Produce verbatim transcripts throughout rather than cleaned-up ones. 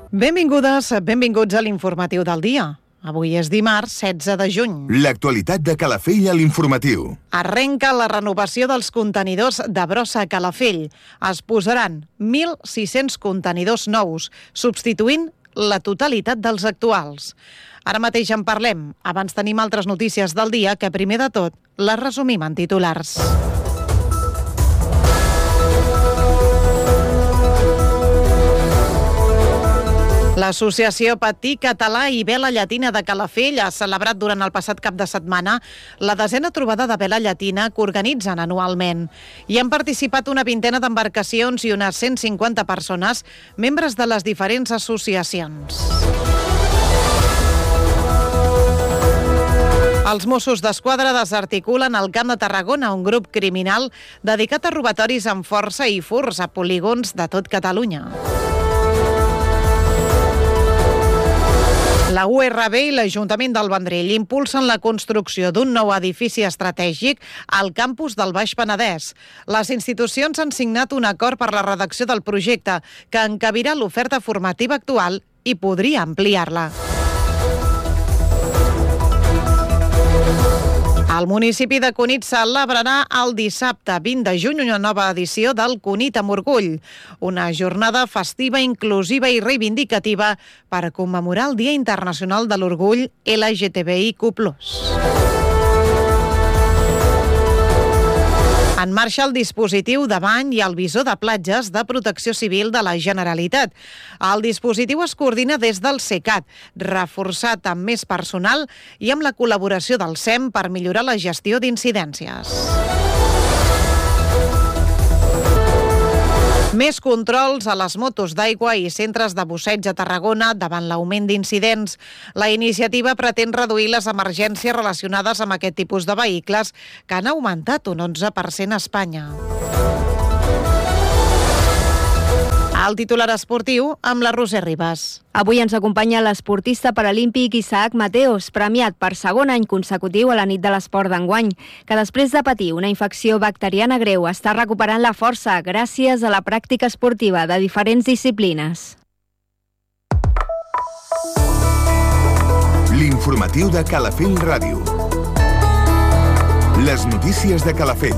Benvingudes, benvinguts a l'informatiu del dia. Avui és dimarts, setze de juny. L'actualitat de Calafell a l'informatiu. Arrenca la renovació dels contenidors de brossa a Calafell. Es posaran mil sis-cents contenidors nous, substituint la totalitat dels actuals. Ara mateix en parlem. Abans tenim altres notícies del dia que, primer de tot, les resumim en titulars. L'Associació Patí Català i Vela Llatina de Calafell ha celebrat durant el passat cap de setmana la desena trobada de vela llatina que organitzen anualment. Hi han participat una vintena d'embarcacions i unes cent cinquanta persones, membres de les diferents associacions. Els Mossos d'Esquadra desarticulen al Camp de Tarragona un grup criminal dedicat a robatoris amb força i furts a polígons de tot Catalunya. La U R B i l'Ajuntament del Vendrell impulsen la construcció d'un nou edifici estratègic al campus del Baix Penedès. Les institucions han signat un acord per la redacció del projecte que encabirà l'oferta formativa actual i podria ampliar-la. El municipi de Cunit celebrarà el dissabte vint de juny una nova edició del Cunit amb Orgull, una jornada festiva, inclusiva i reivindicativa per commemorar el Dia Internacional de l'Orgull L G T B I Q plus. En marxa el dispositiu de bany i el visor de platges de Protecció Civil de la Generalitat. El dispositiu es coordina des del SECAT, reforçat amb més personal i amb la col·laboració del S E M per millorar la gestió d'incidències. Més controls a les motos d'aigua i centres de busseig a Tarragona davant l'augment d'incidents. La iniciativa pretén reduir les emergències relacionades amb aquest tipus de vehicles que han augmentat un onze per cent a Espanya. El titular esportiu amb la Roser Ribas. Avui ens acompanya l'esportista paralímpic Isaac Mateos, premiat per segon any consecutiu a la nit de l'esport d'enguany, que després de patir una infecció bacteriana greu està recuperant la força gràcies a la pràctica esportiva de diferents disciplines. L'informatiu de Calafell Ràdio. Les notícies de Calafell.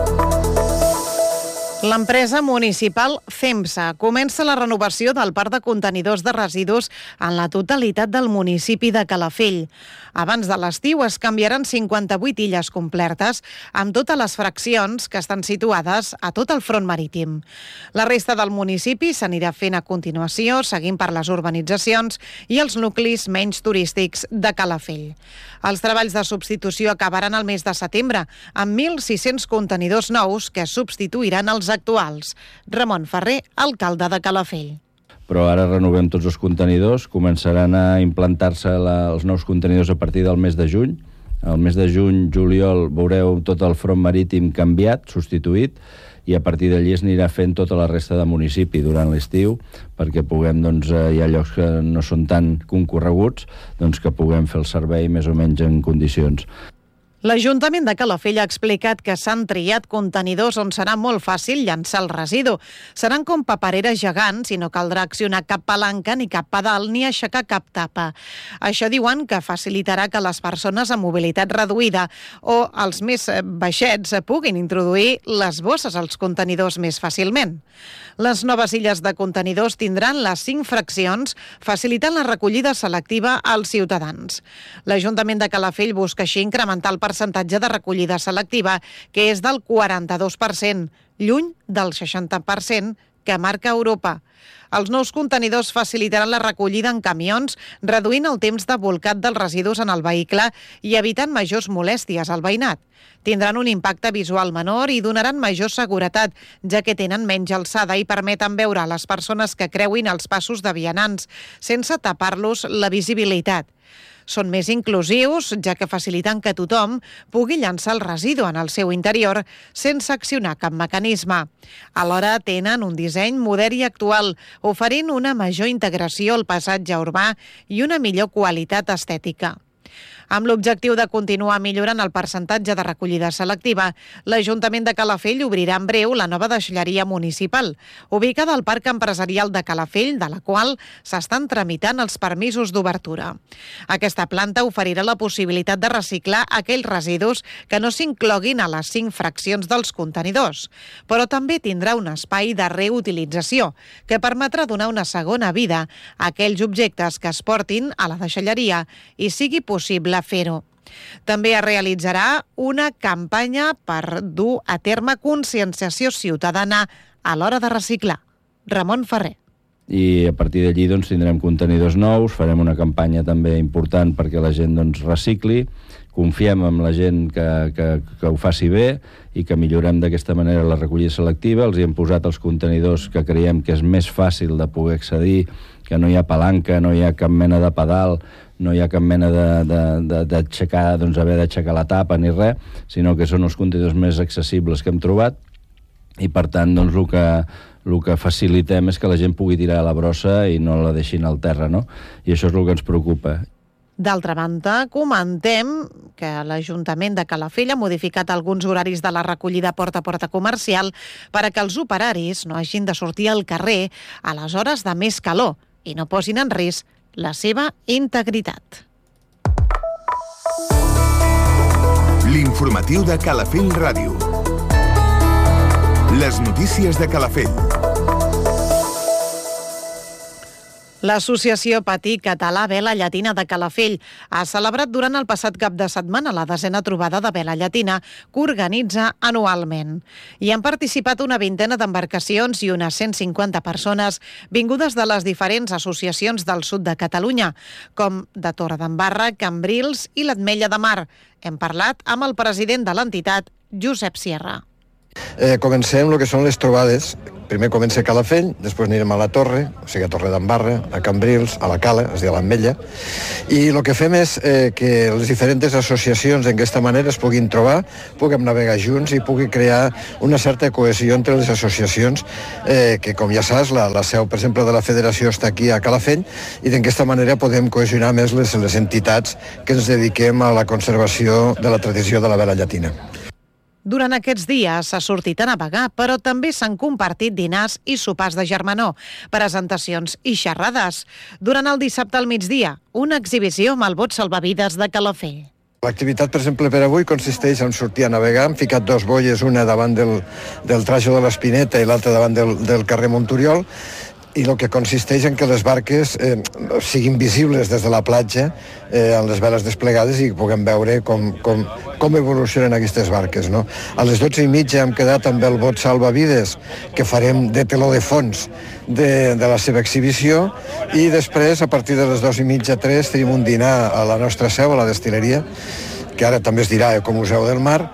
L'empresa municipal FEMSA comença la renovació del parc de contenidors de residus en la totalitat del municipi de Calafell. Abans de l'estiu es canviaran cinquanta-vuit illes complertes amb totes les fraccions que estan situades a tot el front marítim. La resta del municipi s'anirà fent a continuació, seguint per les urbanitzacions i els nuclis menys turístics de Calafell. Els treballs de substitució acabaran el mes de setembre amb mil sis-cents contenidors nous que substituiran els actuals. Ramon Ferrer, alcalde de Calafell. Però ara renovem tots els contenidors, començaran a implantar-se la, els nous contenidors a partir del mes de juny. Al mes de juny, juliol, veureu tot el front marítim canviat, substituït, i a partir d'allí es anirà fent tota la resta de municipi durant l'estiu, perquè puguem, doncs, hi ha llocs que no són tan concorreguts, doncs que puguem fer el servei més o menys en condicions. L'Ajuntament de Calafell ha explicat que s'han triat contenidors on serà molt fàcil llançar el residu. Seran com papereres gegants i no caldrà accionar cap palanca, ni cap pedal, ni aixecar cap tapa. Això diuen que facilitarà que les persones amb mobilitat reduïda o els més baixets puguin introduir les bosses als contenidors més fàcilment. Les noves illes de contenidors tindran les cinc fraccions, facilitant la recollida selectiva als ciutadans. L'Ajuntament de Calafell busca així incrementar el percentatge de recollida selectiva, que és del quaranta-dos per cent, lluny del seixanta per cent que marca Europa. Els nous contenidors facilitaran la recollida en camions, reduint el temps de bolcat dels residus en el vehicle i evitant majors molèsties al veïnat. Tindran un impacte visual menor i donaran major seguretat, ja que tenen menys alçada i permeten veure a les persones que creuin els passos de vianants, sense tapar-los la visibilitat. Són més inclusius, ja que faciliten que tothom pugui llançar el residu en el seu interior sense accionar cap mecanisme. Alhora tenen un disseny modern i actual, oferint una major integració al paisatge urbà i una millor qualitat estètica. Amb l'objectiu de continuar millorant el percentatge de recollida selectiva, l'Ajuntament de Calafell obrirà en breu la nova deixalleria municipal, ubicada al Parc Empresarial de Calafell, de la qual s'estan tramitant els permisos d'obertura. Aquesta planta oferirà la possibilitat de reciclar aquells residus que no s'incloguin a les cinc fraccions dels contenidors, però també tindrà un espai de reutilització que permetrà donar una segona vida a aquells objectes que es portin a la deixalleria i sigui possible fer-ho. També es realitzarà una campanya per dur a terme conscienciació ciutadana a l'hora de reciclar. Ramon Ferrer. I a partir d'allí doncs, tindrem contenidors nous, farem una campanya també important perquè la gent doncs, recicli, confiem en la gent que, que, que ho faci bé i que millorem d'aquesta manera la recollida selectiva. Els hi hem posat els contenidors que creiem que és més fàcil de poder accedir, que no hi ha palanca, no hi ha cap mena de pedal, no hi ha cap mena d'aixecar, doncs haver d'aixecar la tapa ni res, sinó que són els contenidors més accessibles que hem trobat i per tant doncs el que el que facilitem és que la gent pugui tirar a la brossa i no la deixin al terra, no? I això és el que ens preocupa. D'altra banda, comentem que l'Ajuntament de Calafell ha modificat alguns horaris de la recollida porta a porta comercial per a que els operaris no hagin de sortir al carrer a les hores de més calor i no posin en risc la seva integritat. L'informatiu de Calafell Ràdio. Les notícies de Calafell. L'Associació Patí Català Vela Llatina de Calafell ha celebrat durant el passat cap de setmana la desena trobada de vela llatina que organitza anualment. Hi han participat una vintena d'embarcacions i unes cent cinquanta persones vingudes de les diferents associacions del sud de Catalunya, com de Torredembarra, Cambrils i l'Ametlla de Mar. Hem parlat amb el president de l'entitat, Josep Sierra. Eh, comencem el que són les trobades. Primer comença a Calafell, després anirem a la Torre, o sigui a Torredembarra, a Cambrils, a la Cala, és a dir, a l'Ametlla, i el que fem és eh, que les diferents associacions d'aquesta manera es puguin trobar, puguem navegar junts i pugui crear una certa cohesió entre les associacions, eh, que com ja saps, la, la seu, per exemple, de la federació està aquí a Calafell, i d'aquesta manera podem cohesionar més les, les entitats que ens dediquem a la conservació de la tradició de la vela llatina. Durant aquests dies s'ha sortit a navegar, però també s'han compartit dinars i sopars de germanor, presentacions i xerrades. Durant el dissabte al migdia, una exhibició amb el bot salvavides de Calafell. L'activitat, per exemple, per avui consisteix en sortir a navegar. Hem ficat dos boies, una davant del, del Trajo de l'Espineta i l'altra davant del, del carrer Monturiol, i el que consisteix en que les barques eh, siguin visibles des de la platja eh, amb les veles desplegades i puguem veure com, com, com evolucionen aquestes barques, no? A les dotze i mitja hem quedat amb el bot salvavides que farem de teló de fons de, de la seva exhibició, i després a partir de les dues i mitja, tres, tenim un dinar a la nostra seu, a la destil·leria, que ara també es dirà Ecomuseu del Mar,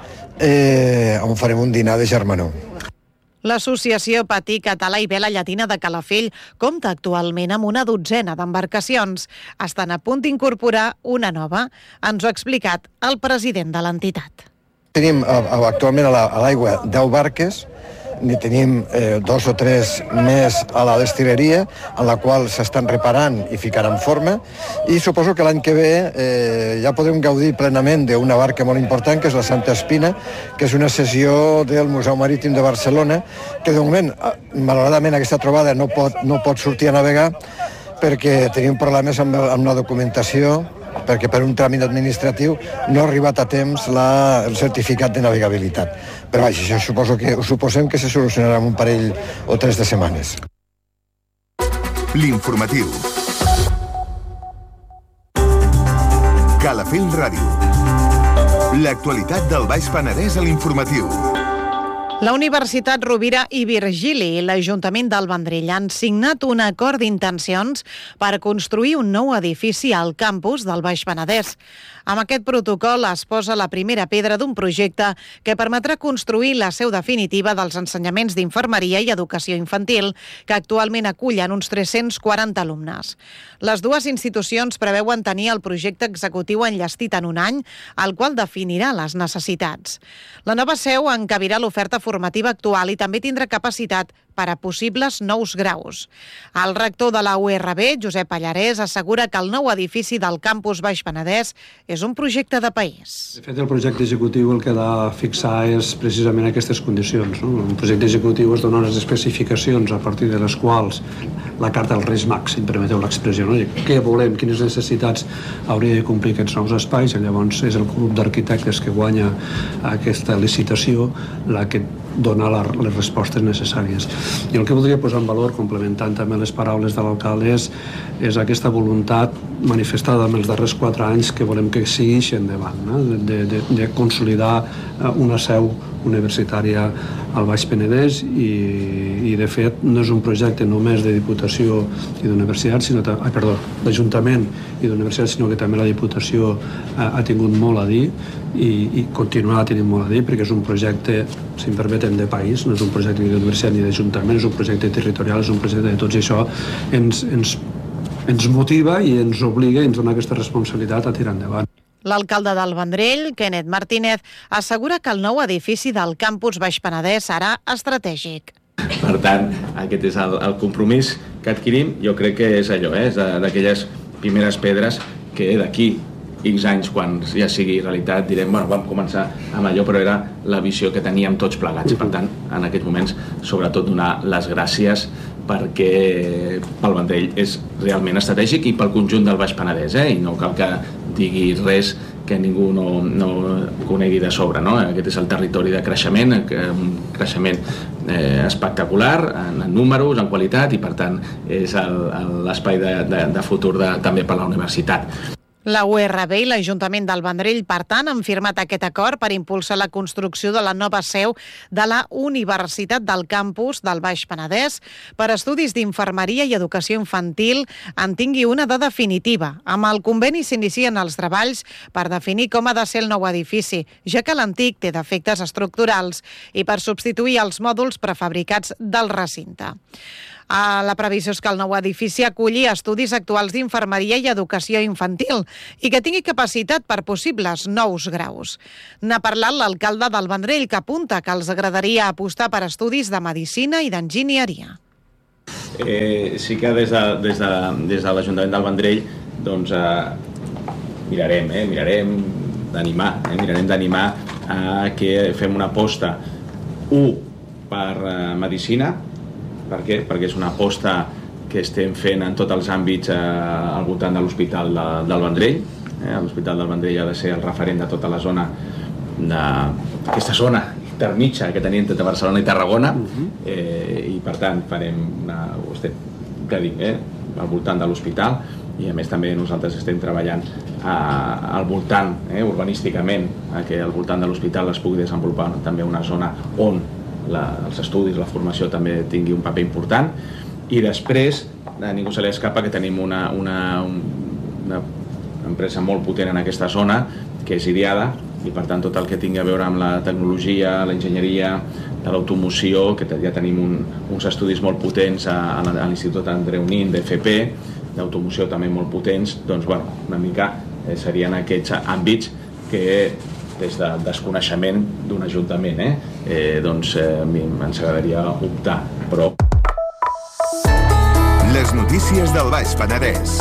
eh, on farem un dinar de germanor. L'Associació Patí Català i Vela Llatina de Calafell compta actualment amb una dotzena d'embarcacions. Estan a punt d'incorporar una nova. Ens ho ha explicat el president de l'entitat. Tenim actualment a l'aigua deu barques, n'hi tenim eh, dos o tres més a la destil·leria, en la qual s'estan reparant i ficant en forma, i suposo que l'any que ve eh, ja podem gaudir plenament d'una barca molt important, que és la Santa Espina, que és una cessió del Museu Marítim de Barcelona, que de moment, malauradament, aquesta trobada no pot, no pot sortir a navegar perquè tenim problemes amb, amb la documentació, perquè per un tràmit administratiu no ha arribat a temps la, el certificat de navegabilitat. Però vaja, això suposo que, suposem que se solucionarà en un parell o tres de setmanes. L'informatiu. Calafell Ràdio. L'actualitat del Baix Penedès a l'informatiu. La Universitat Rovira i Virgili i l'Ajuntament del Vendrell han signat un acord d'intencions per construir un nou edifici al campus del Baix Penedès. Amb aquest protocol es posa la primera pedra d'un projecte que permetrà construir la seu definitiva dels ensenyaments d'infermeria i educació infantil, que actualment acullen uns tres-cents quaranta alumnes. Les dues institucions preveuen tenir el projecte executiu enllestit en un any, el qual definirà les necessitats. La nova seu encabirà l'oferta formativa actual i també tindrà capacitat per a possibles nous graus. El rector de la U R B, Josep Pallarès, assegura que el nou edifici del campus Baix Penedès és un projecte de país. De fet, el projecte executiu el que ha de fixar és precisament aquestes condicions. No? Un projecte executiu es dona unes especificacions a partir de les quals la carta dels Reis Mags, si em permeteu l'expressió, no? Què volem, quines necessitats hauria de complir aquests nous espais, i llavors és el grup d'arquitectes que guanya aquesta licitació la que dona les respostes necessàries. I el que voldria posar en valor, complementant també les paraules de l'alcalde, és, és aquesta voluntat manifestada en els darrers quatre anys que volem que sigui endavant, no? de, de, de consolidar una seu universitària al Baix Penedès i, i de fet no és un projecte només de Diputació i d'Universitat, sinó ah, perdó, d'Ajuntament i d'Universitat, sinó que també la Diputació ha, ha tingut molt a dir i, i continuarà tenint molt a dir, perquè és un projecte, si em permeten, de país, no és un projecte ni d'Universitat ni d'Ajuntament, és un projecte territorial, és un projecte de tots, i això ens, ens, ens motiva i ens obliga i ens dona aquesta responsabilitat a tirar endavant. L'alcalde del Vendrell, Kenneth Martínez, assegura que el nou edifici del campus Baix Penedès serà estratègic. Per tant, aquest és el, el compromís que adquirim. Jo crec que és allò, eh? És d'aquelles primeres pedres que d'aquí X anys, quan ja sigui realitat, direm, bueno, vam començar amb allò, però era la visió que teníem tots plegats. Per tant, en aquests moments, sobretot donar les gràcies perquè pel Vendrell és realment estratègic i pel conjunt del Baix Penedès, eh? I no cal que digui res que ningú no, no conegui de sobre, no? Aquest és el territori de creixement, un creixement eh, espectacular en, en números, en qualitat, i per tant és l'espai de, de, de futur de, també per la universitat. La U R B i l'Ajuntament del Vendrell, per tant, han firmat aquest acord per impulsar la construcció de la nova seu de la Universitat del Campus del Baix Penedès per estudis d'infermeria i educació infantil en tingui una de definitiva. Amb el conveni s'inicien els treballs per definir com ha de ser el nou edifici, ja que l'antic té defectes estructurals, i per substituir els mòduls prefabricats del recinte. La previsió és que el nou edifici aculli estudis actuals d'infermeria i educació infantil i que tingui capacitat per possibles nous graus. N'ha parlat l'alcalde del Vendrell, que apunta que els agradaria apostar per estudis de medicina i d'enginyeria. Eh, sí que des de, des de, des de l'Ajuntament del Vendrell doncs, eh, mirarem, eh, mirarem d'animar, eh, mirarem d'animar a que fem una aposta, un, per eh, medicina. Per què? Perquè és una aposta que estem fent en tots els àmbits eh, al voltant de l'Hospital de, del Vendrell. Eh? L'Hospital del Vendrell ha de ser el referent de tota la zona, d'aquesta zona intermitja que tenim entre Barcelona i Tarragona, eh, i per tant farem una, ho estem, què dic, eh? al voltant de l'hospital, i a més també nosaltres estem treballant a, al voltant, eh? urbanísticament, a que al voltant de l'hospital es pugui desenvolupar també una zona on La, els estudis, la formació també tingui un paper important, i després a ningú se li escapa que tenim una, una, una empresa molt potent en aquesta zona, que és Idiada, i per tant tot el que tingui a veure amb la tecnologia, la enginyeria, de l'automoció, que ja tenim un, uns estudis molt potents a, a l'Institut Andreu Nin d'F P, d'automoció també molt potents, doncs bueno, una mica eh, serien aquests àmbits que des de desconeixement d'un ajuntament, eh? Eh, doncs eh, a mi ens agradaria optar, però... Les notícies del Baix Penedès.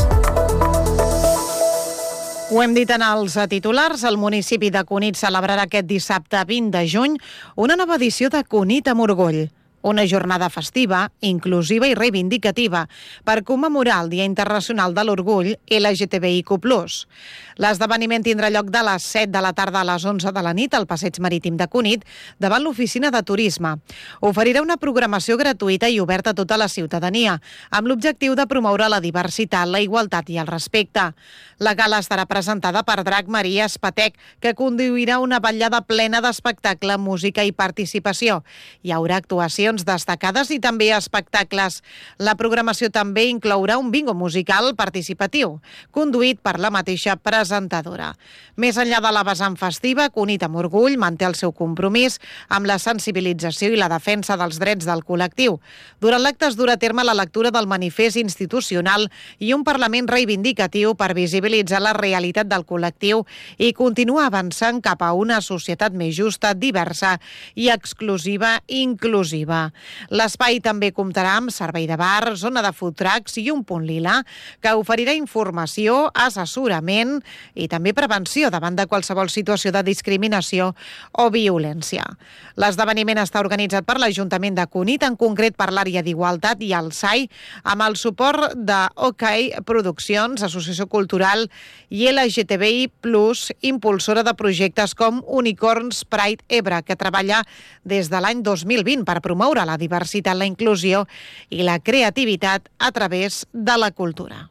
Ho hem dit en els titulars, el municipi de Cunit celebrarà aquest dissabte vint de juny una nova edició de Cunit amb orgull. Una jornada festiva, inclusiva i reivindicativa per commemorar el Dia Internacional de l'Orgull L G T B I Q plus. L'esdeveniment tindrà lloc de les set de la tarda a les onze de la nit al Passeig Marítim de Cunit, davant l'oficina de turisme. Oferirà una programació gratuïta i oberta a tota la ciutadania, amb l'objectiu de promoure la diversitat, la igualtat i el respecte. La gala estarà presentada per Drac Maria Espatec, que conduirà una vetllada plena d'espectacle, música i participació. Hi haurà actuacions destacades i també espectacles. La programació també inclourà un bingo musical participatiu, conduït per la mateixa presentadora. Més enllà de la vessant festiva, Cunit amb orgull manté el seu compromís amb la sensibilització i la defensa dels drets del col·lectiu. Durant l'acte es durà a terme la lectura del manifest institucional i un Parlament reivindicatiu per visibilitzar la realitat del col·lectiu i continuar avançant cap a una societat més justa, diversa i exclusiva i inclusiva. nova. L'espai també comptarà amb servei de bar, zona de food trucks i un punt lila que oferirà informació, assessorament i també prevenció davant de qualsevol situació de discriminació o violència. L'esdeveniment està organitzat per l'Ajuntament de Cunit, en concret per l'àrea d'Igualtat i el S A I, amb el suport de OK Produccions, Associació Cultural i L G T B I plus, impulsora de projectes com Unicorns Pride Ebre, que treballa des de l'any dos mil vint per promoure la diversitat, la inclusió i la creativitat a través de la cultura.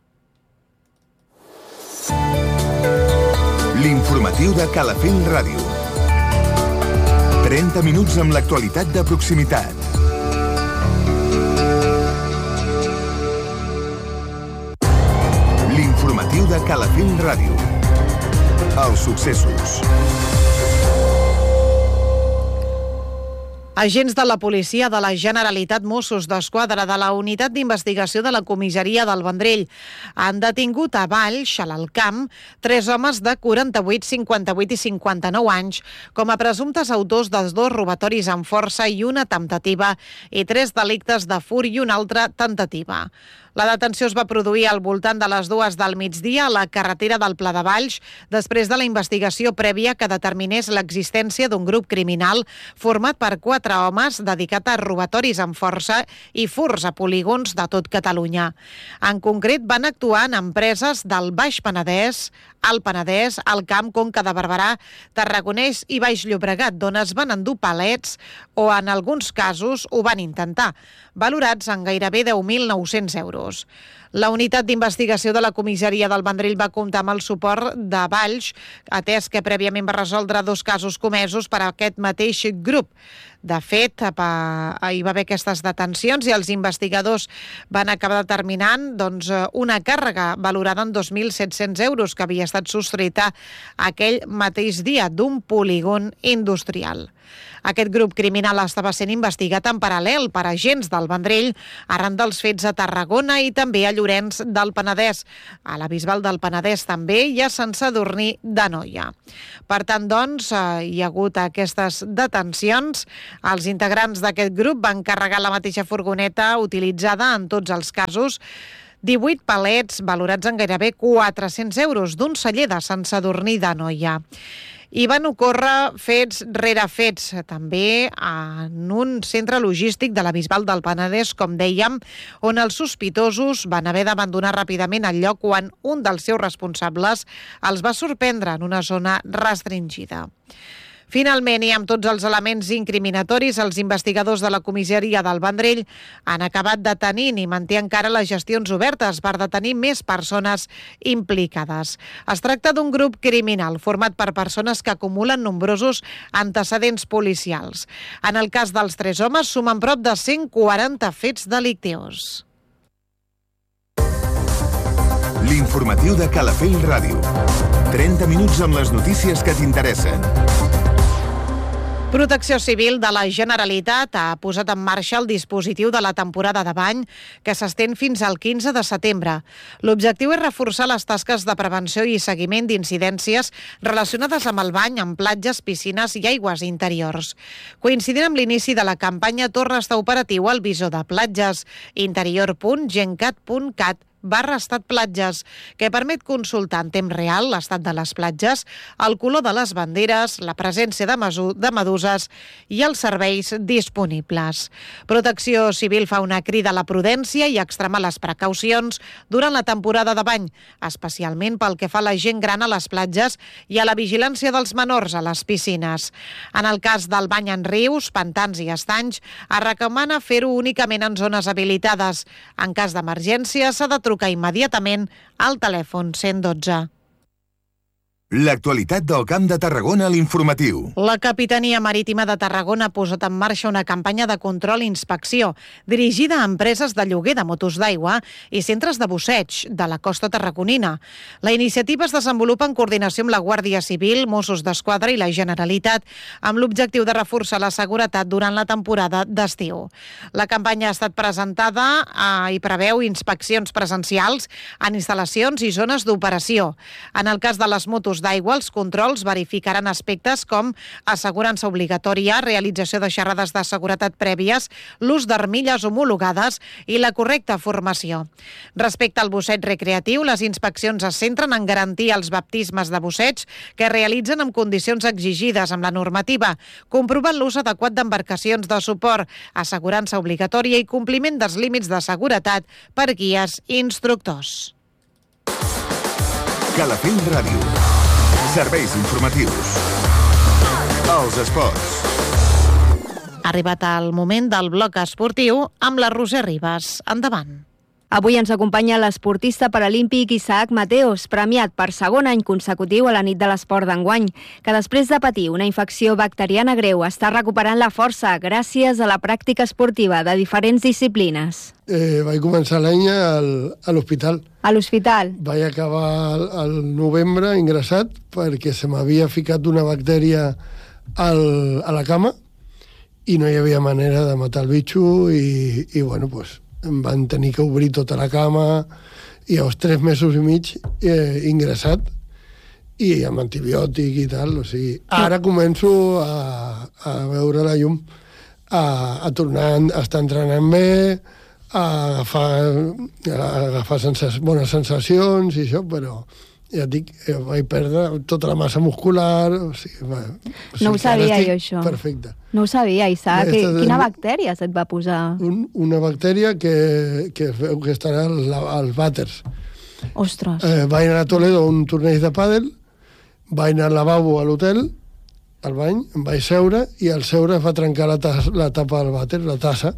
L'informatiu de Calafell Ràdio. trenta minuts amb l'actualitat de proximitat. L'informatiu de Calafell Ràdio. Els successos. Agents de la policia de la Generalitat, Mossos d'Esquadra de la Unitat d'Investigació de la Comissaria del Vendrell han detingut a Valls, a l'Alt Camp, tres homes de quaranta-vuit, cinquanta-vuit i cinquanta-nou anys com a presumptes autors dels dos robatoris amb força i una temptativa i tres delictes de furt i una altra tentativa. La detenció es va produir al voltant de les dues del migdia a la carretera del Pla de Valls, després de la investigació prèvia que determinés l'existència d'un grup criminal format per quatre homes dedicat a robatoris amb força i furts a polígons de tot Catalunya. En concret, van actuar en empreses del Baix Penedès, Alt Penedès, Alt Camp, Conca de Barberà, Tarragonès i Baix Llobregat, d'on es van endur palets o, en alguns casos, ho van intentar, valorats en gairebé deu mil nou-cents euros. La unitat d'investigació de la comissaria del Vendrell va comptar amb el suport de Valls, atès que prèviament va resoldre dos casos comesos per a aquest mateix grup. De fet, hi va haver aquestes detencions i els investigadors van acabar determinant doncs, una càrrega valorada en dos mil set-cents euros que havia estat sostreta aquell mateix dia d'un polígon industrial. Aquest grup criminal estava sent investigat en paral·lel per agents del Vendrell arran dels fets a Tarragona i també a Llorenç del Penedès, a la Bisbal del Penedès també i a Sant Sadurní d'Anoia. Per tant, doncs, hi ha hagut aquestes detencions. Els integrants d'aquest grup van carregar la mateixa furgoneta utilitzada en tots els casos, divuit palets valorats en gairebé quatre-cents euros d'un celler de Sant Sadurní d'Anoia. I van ocórrer fets rere fets, també en un centre logístic de la Bisbal del Penedès, com dèiem, on els sospitosos van haver d'abandonar ràpidament el lloc quan un dels seus responsables els va sorprendre en una zona restringida. Finalment, i amb tots els elements incriminatoris, els investigadors de la comissaria del Vendrell han acabat detenint i manté encara les gestions obertes per detenir més persones implicades. Es tracta d'un grup criminal format per persones que acumulen nombrosos antecedents policials. En el cas dels tres homes, sumen prop de cent quaranta fets delictius. L'informatiu de Calafell Ràdio. trenta minuts amb les notícies que t'interessen. Protecció Civil de la Generalitat ha posat en marxa el dispositiu de la temporada de bany que s'estén fins al quinze de setembre. L'objectiu és reforçar les tasques de prevenció i seguiment d'incidències relacionades amb el bany en platges, piscines i aigües interiors. Coincidint amb l'inici de la campanya, torna a estar operatiu el visor de platges interior punt gencat punt cat barra estat platges, que permet consultar en temps real l'estat de les platges, el color de les banderes, la presència de, de meduses i els serveis disponibles. Protecció Civil fa una crida a la prudència i a extremar les precaucions durant la temporada de bany, especialment pel que fa a la gent gran a les platges i a la vigilància dels menors a les piscines. En el cas del bany en rius, pantans i estanys, es recomana fer-ho únicament en zones habilitades. En cas d'emergència, s'ha de trucar immediatament al telèfon cent dotze. L'actualitat del Camp de Tarragona a l'informatiu. La Capitania Marítima de Tarragona ha posat en marxa una campanya de control i inspecció dirigida a empreses de lloguer de motos d'aigua i centres de busseig de la costa tarragonina. La iniciativa es desenvolupa en coordinació amb la Guàrdia Civil, Mossos d'Esquadra i la Generalitat, amb l'objectiu de reforçar la seguretat durant la temporada d'estiu. La campanya ha estat presentada eh, i preveu inspeccions presencials en instal·lacions i zones d'operació. En el cas de les motos l'ús d'aigua, els controls verificaran aspectes com assegurança obligatòria, realització de xerrades de seguretat prèvies, l'ús d'armilles homologades i la correcta formació. Respecte al busseig recreatiu, les inspeccions es centren en garantir els baptismes de busseig que realitzen amb condicions exigides amb la normativa, comprovant l'ús adequat d'embarcacions de suport, assegurança obligatòria i compliment dels límits de seguretat per guies i instructors. Calafell Ràdio. Serveis informatius. Els esports. Ha arribat el moment del bloc esportiu amb la Roser Ribas. Endavant. Avui ens acompanya l'esportista paralímpic Isaac Mateos, premiat per segon any consecutiu a la nit de l'esport d'enguany, que després de patir una infecció bacteriana greu està recuperant la força gràcies a la pràctica esportiva de diferents disciplines. Eh, vaig començar l'any al, a l'hospital. A l'hospital? Vaig acabar al, al novembre ingressat perquè se m'havia ficat una bactèria al, a la cama i no hi havia manera de matar el bitxo i, i bueno, pues, em van tenir que obrir tota la cama i als tres mesos i mig eh, ingressat i amb antibiòtic i tal, o sigui, ara començo a, a veure la llum, a, a tornar a estar entrenant bé, a agafar, a agafar sensas, bones sensacions i això, però ja et dic, eh, vaig perdre tota la massa muscular, o sigui, va, o sigui no ho sabia jo, això. Perfecte. No ho sabia, Isaac. Ja, Quina bactèria se't va posar? Un, una bactèria que, que es veu que estarà als, als vàters. Ostres. Eh, vaig anar a Toledo a un torneig de pàdel, vaig anar al lavabo a l'hotel, al bany, em vaig seure, i al seure es va trencar la, tassa, la tapa del vàter, la tassa,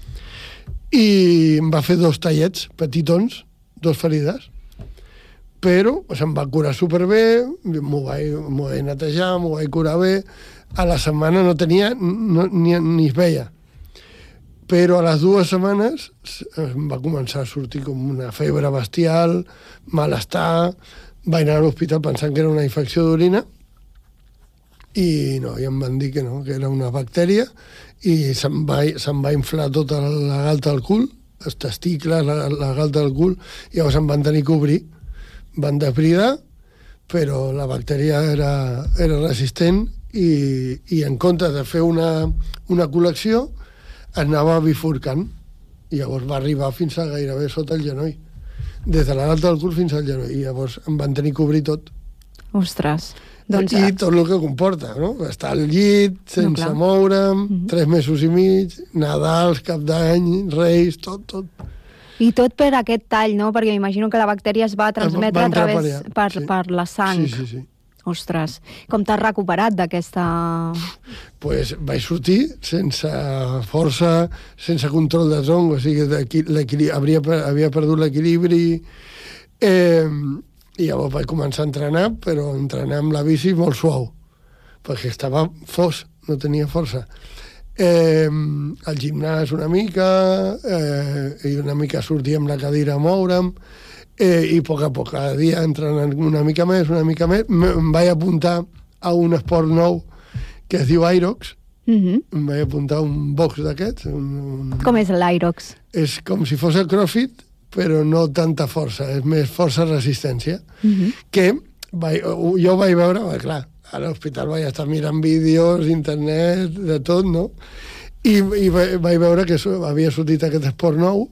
i em va fer dos tallets petitons, dos ferides, però se'm va curar superbé, m'ho vaig, m'ho vaig netejar, m'ho vaig curar bé, a la setmana no tenia, no, ni, ni es veia. Però a les dues setmanes em va començar a sortir com una febre bestial, malestar, vaig anar a l'hospital pensant que era una infecció d'orina, i no, i em van dir que no, que era una bactèria, i se'm va, se'm va inflar tota la galta del cul, els testicles, la, la galta del cul, i llavors em van tenir que obrir. Van depridar, però la bactèria era, era resistent i, i en comptes de fer una, una col·lecció anava bifurcant i llavors va arribar fins a gairebé sota el genoll, des de la galta del cul fins al genoll, i llavors em van tenir que obrir tot. Ostres. Doncs... I tot el que comporta, no? Estar al llit, sense no, moure'm, mm-hmm. tres mesos i mig, Nadals, Cap d'Any, Reis, tot, tot. I tot per aquest tall, no? Perquè m'imagino que la bactèria es va transmetre va a través per, sí. per la sang. Sí, sí, sí. Ostres, com t'has recuperat d'aquesta... Pues vaig sortir sense força, sense control de tronc, o sigui, havia, havia perdut l'equilibri, eh, i llavors vaig començar a entrenar, però entrenar amb la bici molt suau, perquè estava fos, no tenia força. Eh, al gimnàs una mica, eh, i una mica sortir amb la cadira a moure'm, eh, i a poc a poc, cada dia entrenant una mica més, una mica més, em vaig apuntar a un esport nou que es diu Irox. Mm-hmm. Em vaig apuntar a un box d'aquests. Un, un... Com és l'Irox? És com si fos el CrossFit, però no tanta força, és més força-resistència, mm-hmm. que vaig, jo vaig veure, bé, clar, a l'hospital vaig estar mirant vídeos, internet, de tot, no? I, i vaig veure que havia sortit aquest esport nou.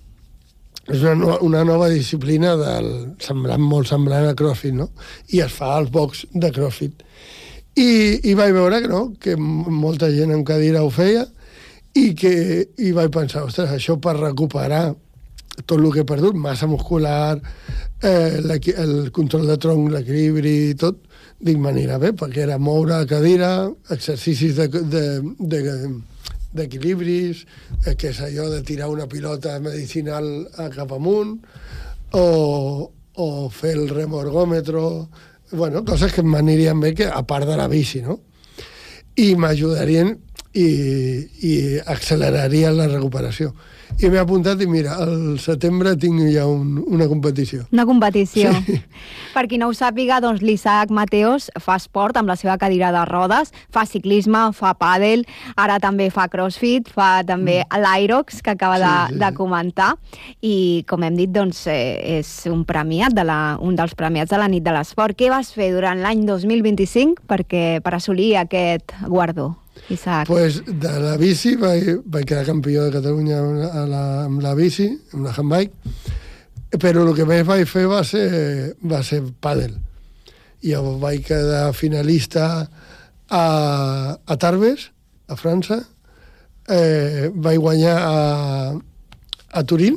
És una, no, una nova disciplina del, semblant, molt semblant a CrossFit, no? I es fa als box de CrossFit. I, i vaig veure que, no, que molta gent amb cadira ho feia i, que, i vaig pensar, ostres, això per recuperar tot el que he perdut, massa muscular, eh, el control de tronc, l'equilibri i tot, dic, m'anirà bé, perquè era moure la cadira, exercicis de, de, de, d'equilibris, eh, que és allò de tirar una pilota medicinal cap amunt, o, o fer el remorgòmetre, bueno, coses que m'anirien bé, que, a part de la bici, no? I m'ajudarien, i, i acceleraria la recuperació. I m'he apuntat i mira, al setembre tinc ja un, una competició. Una competició. Sí. Per qui no ho sàpiga, doncs l'Isaac Mateos fa esport amb la seva cadira de rodes, fa ciclisme, fa pàdel, ara també fa crossfit, fa també mm. l'Irox, que acaba de, sí, sí, de comentar, i com hem dit, doncs eh, és un premiat, de la, un dels premiats de la nit de l'esport. Què vas fer durant l'any dos mil vint-i-cinc perquè, per assolir aquest guardó? Isaac. Pues de la bici vaig, vaig quedar campió de Catalunya a la, amb la bici, amb la handbike, però el que més vaig fer va ser, va ser pàdel. Jo vaig quedar finalista a, a Tarbes, a França, eh, vaig guanyar a, a Turín,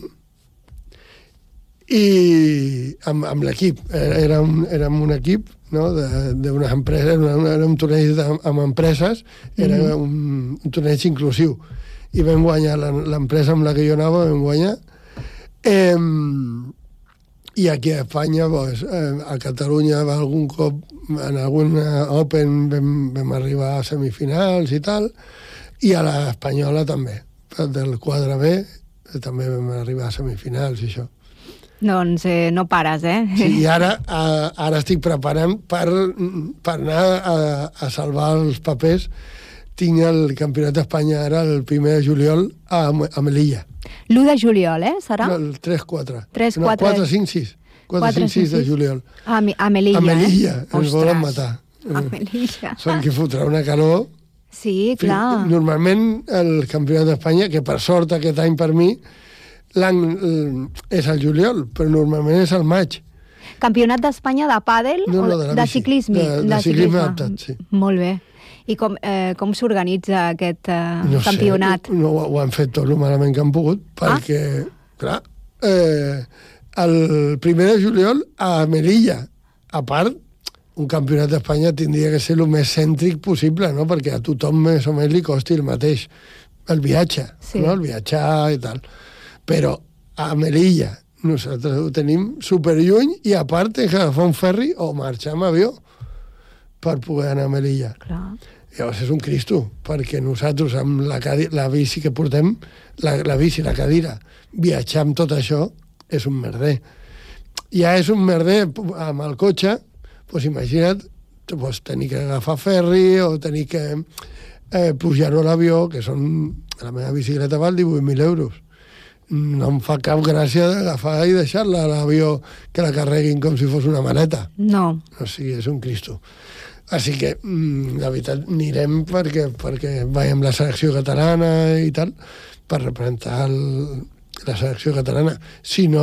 i amb, amb l'equip, érem, érem un equip, no? d'unes empreses, era, una, era un torneig de, amb empreses, era mm-hmm. un, un torneig inclusiu, i vam guanyar l'empresa amb la que jo anava, vam guanyar. Eh, I aquí a Espanya, pues, eh, a Catalunya, algun cop, en algun Open vam, vam arribar a semifinals i tal, i a l'Espanyola també, del quadre B, també vam arribar a semifinals i això. Doncs eh, no pares, eh? Sí, i ara, a, ara estic preparant per, per anar a, a salvar els papers. Tinc el Campionat d'Espanya ara el primer de juliol a, a Melilla. l'u de juliol, eh? Serà? No, el tres quatre. tres quatre. No, quatre cinc sis. quatre cinc sis de juliol. A, a Melilla, a Melilla, eh? ens volen matar. A Melilla. Són que fotrà una calor. Sí, clar. Normalment el Campionat d'Espanya, que per sort aquest any per mi, l'any és al juliol, però normalment és al maig. Campionat d'Espanya de pàdel no, no, o de, de ciclisme? De, de, de ciclisme adaptat, sí. Molt bé. I com, eh, com s'organitza aquest eh, no campionat? Sé, no, ho han fet tot el malament que han pogut, perquè, ah? clar, eh, el primer de juliol a Melilla, a part, un campionat d'Espanya tindria que ser el més cèntric possible, no? Perquè a tothom més o menys li costi el mateix, el viatge, sí. no? El viatjar i tal. Però a Melilla nosaltres ho tenim superlluny i a part hem d'agafar un ferri o marxar amb avió per poder anar a Melilla. Clar. Llavors és un cristo, perquè nosaltres amb la, cadira, la bici que portem, la, la bici, la cadira, viatjar amb tot això és un merder. Ja és un merder amb el cotxe, doncs imagina't doncs, tenir que agafar ferri o tenir que eh, pujar-ho a l'avió, que són, la meva bicicleta val divuit mil euros. No em fa cap gràcia d'agafar i deixar-la a l'avió que la carreguin com si fos una maleta. No. O sigui, és un cristo. Així que, la veritat, anirem perquè, perquè vaig amb la selecció catalana i tal, per representar el, la selecció catalana. Si no,